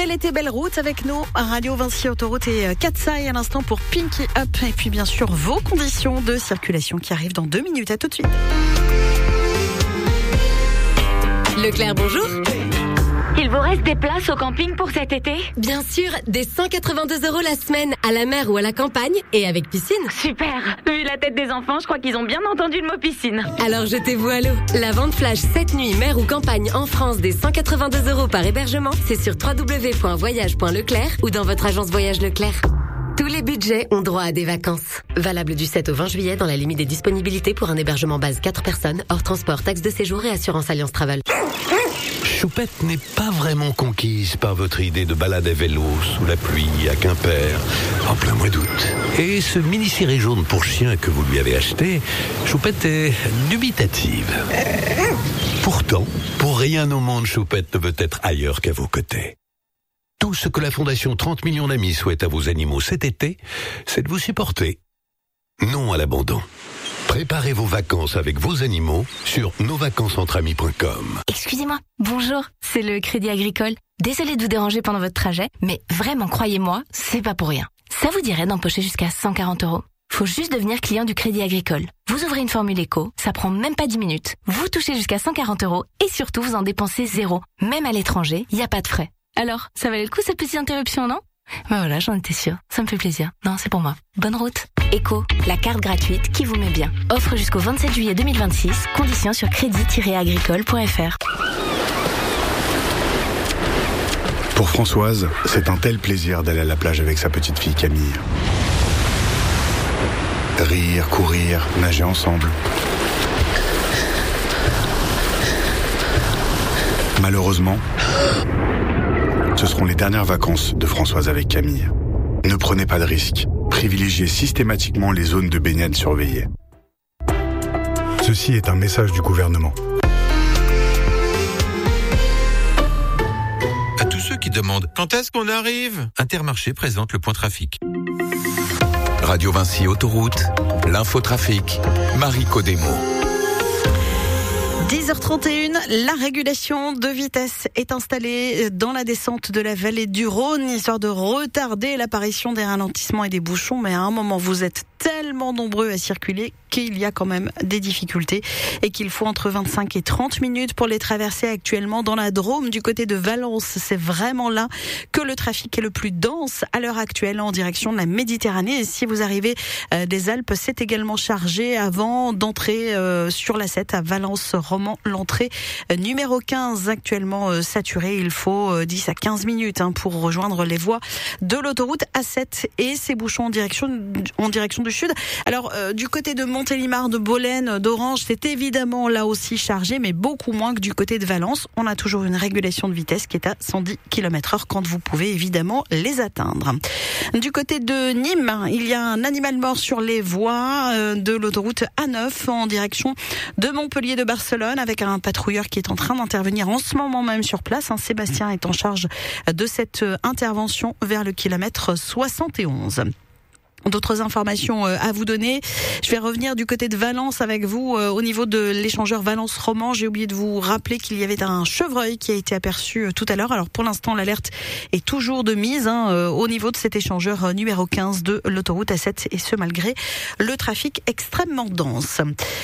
bel été, belle route avec nous. Radio Vinci Autoroute et Katsai à l'instant pour Pinky Up. Et puis bien sûr, vos conditions de circulation qui arrivent dans 2 minutes. À tout de suite. Leclerc, bonjour. Il vous reste des places au camping pour cet été ? Bien sûr, des 182 € la semaine, à la mer ou à la campagne, et avec piscine. Super. Vu la tête des enfants, je crois qu'ils ont bien entendu le mot piscine. Alors jetez-vous à l'eau. La vente flash cette nuit, mer ou campagne en France, des 182 € par hébergement, c'est sur www.voyage.leclerc ou dans votre agence Voyage Leclerc. Tous les budgets ont droit à des vacances. Valable du 7 au 20 juillet dans la limite des disponibilités pour un hébergement base 4 personnes, hors transport, taxe de séjour et assurance Alliance Travel. Choupette n'est pas vraiment conquise par votre idée de balade à vélo sous la pluie à Quimper en plein mois d'août. Et ce mini-ciré jaune pour chien que vous lui avez acheté, Choupette est dubitative. Pourtant, pour rien au monde, Choupette ne veut être ailleurs qu'à vos côtés. Tout ce que la Fondation 30 millions d'amis souhaite à vos animaux cet été, c'est de vous supporter. Non à l'abandon. Préparez vos vacances avec vos animaux sur nosvacancesentre-amis.com. Excusez-moi, bonjour, c'est le Crédit Agricole. Désolée de vous déranger pendant votre trajet, mais vraiment, croyez-moi, c'est pas pour rien. Ça vous dirait d'empocher jusqu'à 140 €? Faut juste devenir client du Crédit Agricole. Vous ouvrez une formule éco, ça prend même pas 10 minutes. Vous touchez jusqu'à 140 € et surtout vous en dépensez 0. Même à l'étranger, y a pas de frais. Alors, ça valait le coup cette petite interruption, non? Ben voilà, j'en étais sûre. Ça me fait plaisir. Non, c'est pour moi. Bonne route. Eco, la carte gratuite qui vous met bien. Offre jusqu'au 27 juillet 2026. Conditions sur crédit-agricole.fr. Pour Françoise, c'est un tel plaisir d'aller à la plage avec sa petite fille Camille. Rire, courir, nager ensemble. Malheureusement, ce seront les dernières vacances de Françoise avec Camille. Ne prenez pas de risques. Privilégiez systématiquement les zones de baignade surveillées. Ceci est un message du gouvernement. À tous ceux qui demandent quand est-ce qu'on arrive, Intermarché présente le point trafic. Radio Vinci Autoroute, l'infotrafic, Marie Codemo. 10h31, la régulation de vitesse est installée dans la descente de la vallée du Rhône, histoire de retarder l'apparition des ralentissements et des bouchons. Mais à un moment, vous êtes tellement nombreux à circuler qu'il y a quand même des difficultés et qu'il faut entre 25 et 30 minutes pour les traverser actuellement dans la Drôme du côté de Valence. C'est vraiment là que le trafic est le plus dense à l'heure actuelle en direction de la Méditerranée. Et si vous arrivez des Alpes, c'est également chargé avant d'entrer sur la 7 à Valence-Romand. L'entrée numéro 15 actuellement saturée. Il faut 10 à 15 minutes pour rejoindre les voies de l'autoroute A7 et ces bouchons en direction du sud. Alors du côté de Montélimar, de Bolène, d'Orange, c'est évidemment là aussi chargé, mais beaucoup moins que du côté de Valence. On a toujours une régulation de vitesse qui est à 110 km/h quand vous pouvez évidemment les atteindre. Du côté de Nîmes, il y a un animal mort sur les voies de l'autoroute A9 en direction de Montpellier de Barcelone avec un patrouilleur qui est en train d'intervenir en ce moment même sur place. Sébastien est en charge de cette intervention vers le kilomètre 71. D'autres informations à vous donner. Je vais revenir du côté de Valence avec vous au niveau de l'échangeur Valence-Romand. J'ai oublié de vous rappeler qu'il y avait un chevreuil qui a été aperçu tout à l'heure. Alors pour l'instant, l'alerte est toujours de mise au niveau de cet échangeur numéro 15 de l'autoroute A7 et ce malgré le trafic extrêmement dense.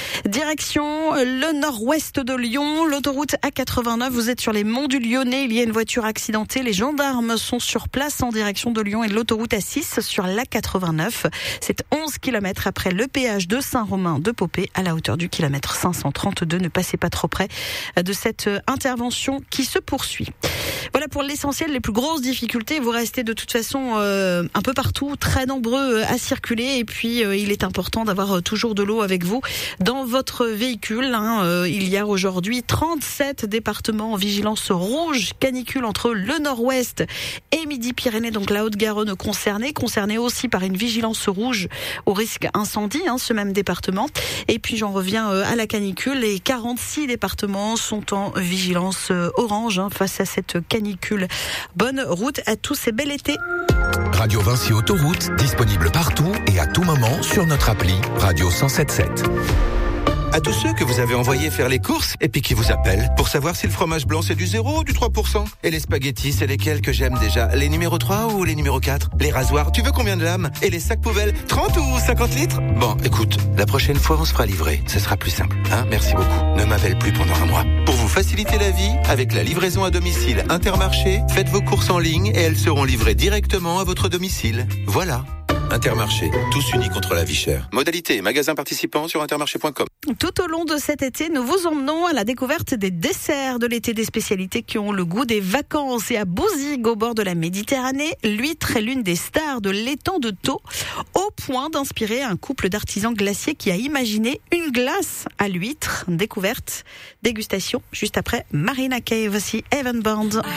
Direction le nord-ouest de Lyon, l'autoroute A89. Vous êtes sur les monts du Lyonnais. Il y a une voiture accidentée. Les gendarmes sont sur place en direction de Lyon et l'autoroute A6 sur l'A89. C'est 11 km après le péage de Saint-Romain de Popé à la hauteur du kilomètre 532. Ne passez pas trop près de cette intervention qui se poursuit. Voilà pour l'essentiel, les plus grosses difficultés. Vous restez de toute façon un peu partout, très nombreux à circuler. Et puis il est important d'avoir toujours de l'eau avec vous dans votre véhicule. Il y a aujourd'hui 37 départements en vigilance rouge canicule entre le nord-ouest et Midi-Pyrénées, donc la Haute-Garonne concernée aussi par une vigilance rouge au risque incendie, ce même département. Et puis j'en reviens à la canicule. Les 46 départements sont en vigilance orange face à cette canicule. Bonne route à tous et bel été. Radio Vinci Autoroute, disponible partout et à tout moment sur notre appli Radio 107.7. à tous ceux que vous avez envoyés faire les courses et puis qui vous appellent pour savoir si le fromage blanc c'est du 0 ou du 3%. Et les spaghettis, c'est lesquels que j'aime déjà? Les numéros 3 ou les numéros 4? Les rasoirs, tu veux combien de lames? Et les sacs poubelles, 30 ou 50 litres? Bon, écoute, la prochaine fois on se fera livrer. Ce sera plus simple, hein? Merci beaucoup. Ne m'appelle plus pendant un mois. Pour vous faciliter la vie, avec la livraison à domicile Intermarché, faites vos courses en ligne et elles seront livrées directement à votre domicile. Voilà. Intermarché, tous unis contre la vie chère. Modalité et magasins participants sur intermarché.com. Tout au long de cet été, nous vous emmenons à la découverte des desserts de l'été, des spécialités qui ont le goût des vacances. Et à Bouzigues, au bord de la Méditerranée, l'huître est l'une des stars de l'étang de Thau, au point d'inspirer un couple d'artisans glaciers qui a imaginé une glace à l'huître. Découverte, dégustation, juste après Marina Kaye, voici Evan Band.